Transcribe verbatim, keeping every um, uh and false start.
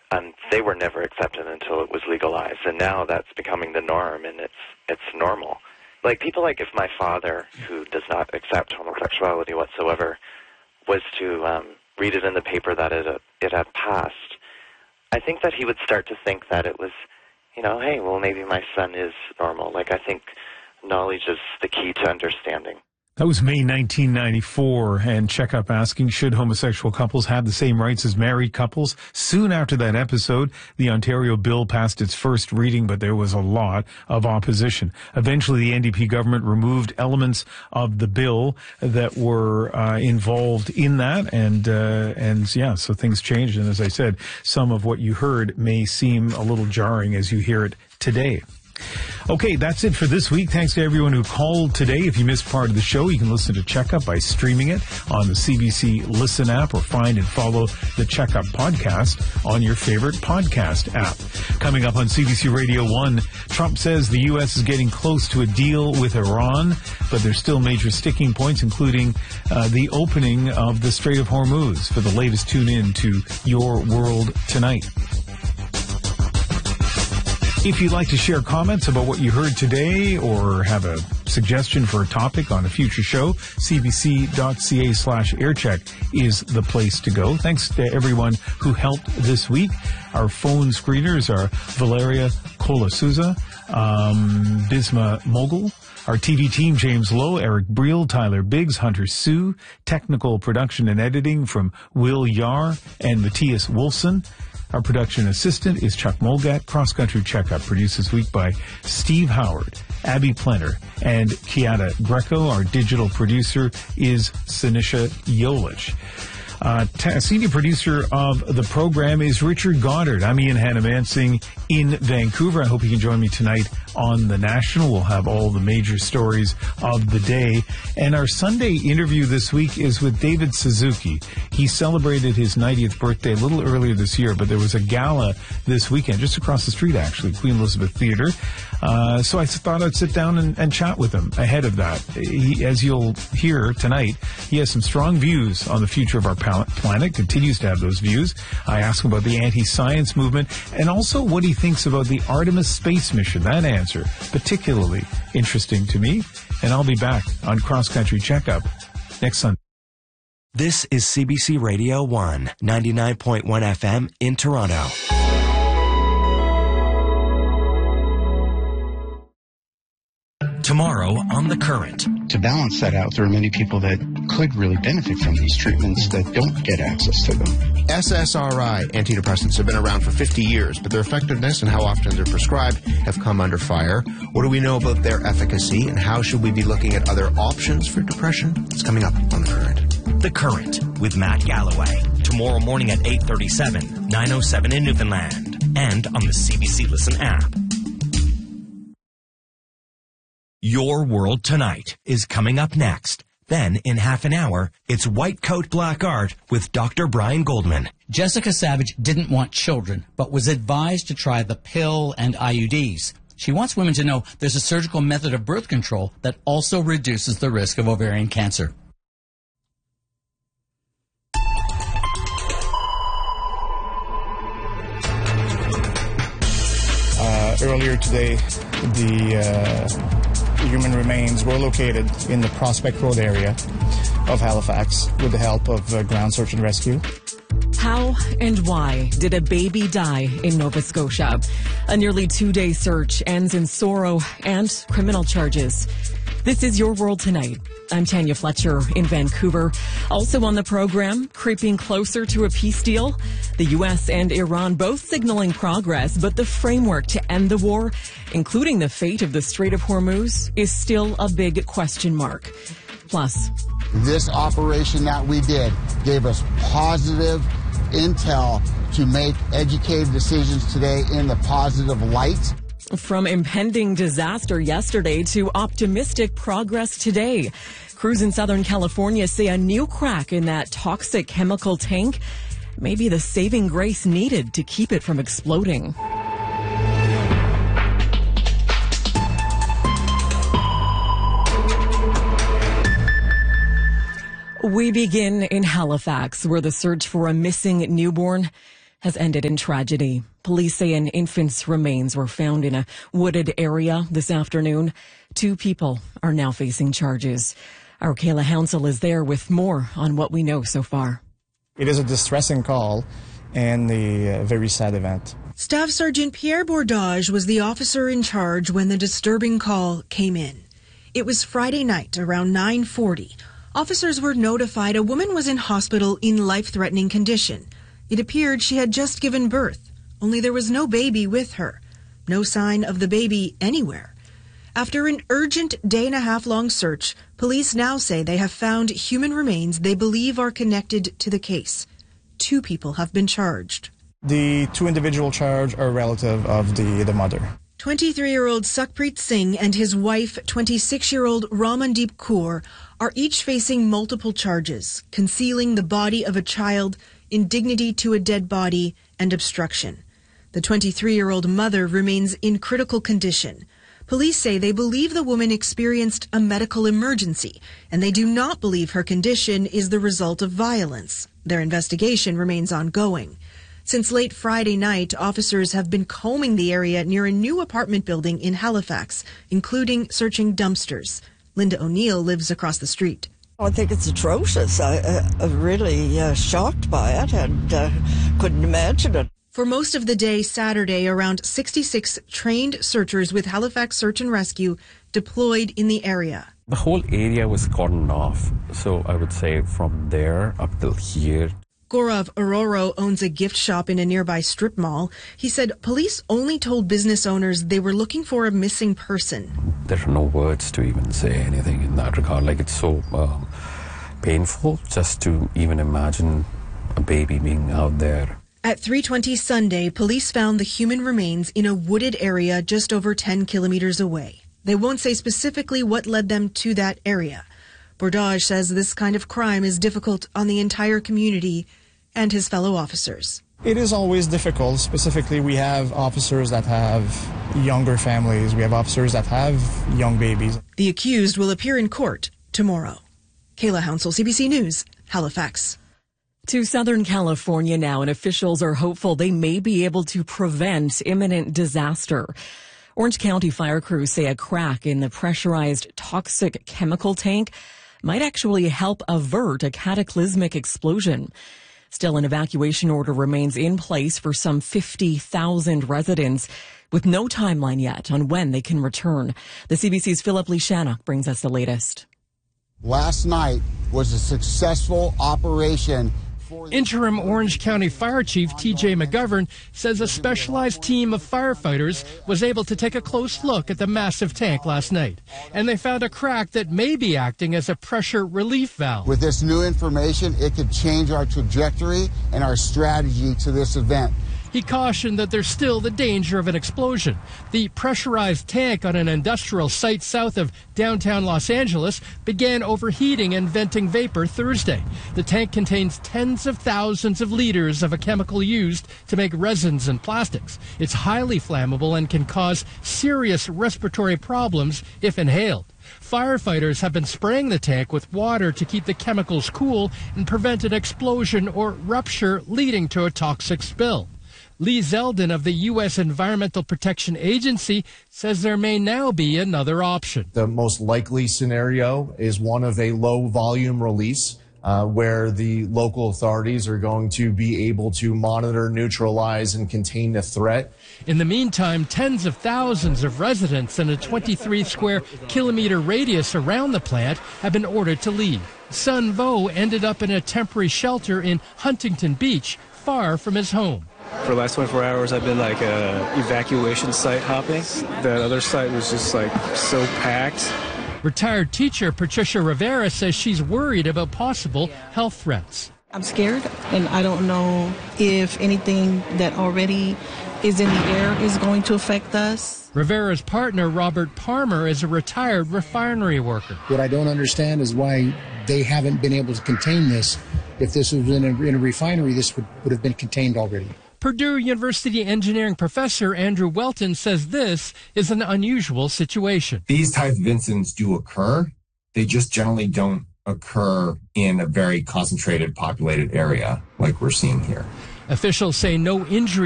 and they were never accepted until it was legalized. And now that's becoming the norm, and it's it's normal. Like, people like if my father, who does not accept homosexuality whatsoever, was to um, read it in the paper that it, uh, it had passed, I think that he would start to think that it was, you know, hey, well, maybe my son is normal. Like, I think knowledge is the key to understanding. That was May nineteen ninety-four, and Checkup asking, should homosexual couples have the same rights as married couples? Soon after that episode, the Ontario bill passed its first reading, but there was a lot of opposition. Eventually, the N D P government removed elements of the bill that were uh, involved in that, and, uh, and yeah, so things changed. And as I said, some of what you heard may seem a little jarring as you hear it today. Okay, that's it for this week. Thanks to everyone who called today. If you missed part of the show, you can listen to Checkup by streaming it on the C B C Listen app, or find and follow the Checkup podcast on your favorite podcast app. Coming up on C B C Radio one, Trump says the U S is getting close to a deal with Iran, but there's still major sticking points, including uh, the opening of the Strait of Hormuz. For the latest, tune in to Your World Tonight. If you'd like to share comments about what you heard today or have a suggestion for a topic on a future show, cbc.ca slash aircheck is the place to go. Thanks to everyone who helped this week. Our phone screeners are Valeria Colasuza, um, Bisma Mogul. Our T V team, James Lowe, Eric Briel, Tyler Biggs, Hunter Sue. Technical production and editing from Will Yar and Matthias Wolfson. Our production assistant is Chuck Molgat. Cross Country Checkup, produced this week by Steve Howard, Abby Plenner, and Kiata Greco. Our digital producer is Sinisha Yolich. Uh, t- senior producer of the program is Richard Goddard. I'm Ian Hannamansing in Vancouver. I hope you can join me tonight on The National. We'll have all the major stories of the day. And our Sunday interview this week is with David Suzuki. He celebrated his ninetieth birthday a little earlier this year, but there was a gala this weekend, just across the street, actually, Queen Elizabeth Theatre. Uh, so I thought I'd sit down and, and chat with him ahead of that. He, as you'll hear tonight, he has some strong views on the future of our planet, continues to have those views. I asked him about the anti-science movement and also what he thinks about the Artemis space mission. That answer, particularly interesting to me. And I'll be back on Cross Country Checkup next Sunday. This is C B C Radio one, ninety-nine point one F M in Toronto. Tomorrow on The Current. To balance that out, there are many people that could really benefit from these treatments that don't get access to them. S S R I antidepressants have been around for fifty years, but their effectiveness and how often they're prescribed have come under fire. What do we know about their efficacy, and how should we be looking at other options for depression? It's coming up on The Current. The Current with Matt Galloway. Tomorrow morning at eight thirty-seven, nine oh seven in Newfoundland, and on the C B C Listen app. Your World Tonight is coming up next. Then, in half an hour, it's White Coat Black Art with Doctor Brian Goldman. Jessica Savage didn't want children, but was advised to try the pill and I U Ds. She wants women to know there's a surgical method of birth control that also reduces the risk of ovarian cancer. Uh, earlier today, the uh, human remains were located in the Prospect Road area of Halifax with the help of uh, ground search and rescue. How and why did a baby die in Nova Scotia? A nearly two-day search ends in sorrow and criminal charges. This is Your World Tonight. I'm Tanya Fletcher in Vancouver. Also on the program, creeping closer to a peace deal. The U S and Iran both signaling progress, but the framework to end the war, including the fate of the Strait of Hormuz, is still a big question mark. Plus, this operation that we did gave us positive intel to make educated decisions today in the positive light. From impending disaster yesterday to optimistic progress today. Crews in Southern California say a new crack in that toxic chemical tank may be the saving grace needed to keep it from exploding. We begin in Halifax, where the search for a missing newborn has ended in tragedy. Police say an infant's remains were found in a wooded area this afternoon. Two people are now facing charges. Our Kayla Hounsell is there with more on what we know so far. It is a distressing call and a very sad event. Staff Sergeant Pierre Bordage was the officer in charge when the disturbing call came in. It was Friday night around nine forty. Officers were notified a woman was in hospital in life-threatening condition. It appeared she had just given birth, only there was no baby with her. No sign of the baby anywhere. After an urgent day-and-a-half-long search, police now say they have found human remains they believe are connected to the case. Two people have been charged. The two individual charged are relative of the, the mother. twenty-three-year-old Sukhpreet Singh and his wife, twenty-six-year-old Ramandeep Kaur, are each facing multiple charges, concealing the body of a child, indignity to a dead body, and obstruction. The twenty-three-year-old mother remains in critical condition. Police say they believe the woman experienced a medical emergency, and they do not believe her condition is the result of violence. Their investigation remains ongoing. Since late Friday night, officers have been combing the area near a new apartment building in Halifax, including searching dumpsters. Linda O'Neill lives across the street. I think it's atrocious. I, uh, I'm really uh, shocked by it and uh, couldn't imagine it. For most of the day Saturday, around sixty-six trained searchers with Halifax Search and Rescue deployed in the area. The whole area was cordoned off, so I would say from there up till here. Gaurav Aroro owns a gift shop in a nearby strip mall. He said police only told business owners they were looking for a missing person. There are no words to even say anything in that regard. Like, it's so uh, painful just to even imagine a baby being out there. At three twenty Sunday, police found the human remains in a wooded area just over ten kilometers away. They won't say specifically what led them to that area. Bordage says this kind of crime is difficult on the entire community and his fellow officers. It is always difficult. Specifically, we have officers that have younger families. We have officers that have young babies. The accused will appear in court tomorrow. Kayla Hounsell, C B C News, Halifax. To Southern California now, and officials are hopeful they may be able to prevent imminent disaster. Orange County fire crews say a crack in the pressurized toxic chemical tank might actually help avert a cataclysmic explosion. Still, an evacuation order remains in place for some fifty thousand residents, with no timeline yet on when they can return. The C B C's Philip Lishana brings us the latest. Last night was a successful operation. Interim Orange County Fire Chief T J McGovern says a specialized team of firefighters was able to take a close look at the massive tank last night, and they found a crack that may be acting as a pressure relief valve. With this new information, it could change our trajectory and our strategy to this event. He cautioned that there's still the danger of an explosion. The pressurized tank on an industrial site south of downtown Los Angeles began overheating and venting vapor Thursday. The tank contains tens of thousands of liters of a chemical used to make resins and plastics. It's highly flammable and can cause serious respiratory problems if inhaled. Firefighters have been spraying the tank with water to keep the chemicals cool and prevent an explosion or rupture leading to a toxic spill. Lee Zeldin of the U S Environmental Protection Agency says there may now be another option. The most likely scenario is one of a low volume release uh, where the local authorities are going to be able to monitor, neutralize, and contain the threat. In the meantime, tens of thousands of residents in a twenty-three square kilometer radius around the plant have been ordered to leave. Sun Vo ended up in a temporary shelter in Huntington Beach, far from his home. For the last twenty-four hours, I've been like uh, evacuation site hopping. The other site was just like so packed. Retired teacher Patricia Rivera says she's worried about possible health threats. I'm scared, and I don't know if anything that already is in the air is going to affect us. Rivera's partner, Robert Palmer, is a retired refinery worker. What I don't understand is why they haven't been able to contain this. If this was in a, in a refinery, this would, would have been contained already. Purdue University engineering professor Andrew Welton says this is an unusual situation. These types of incidents do occur. They just generally don't occur in a very concentrated, populated area like we're seeing here. Officials say no injury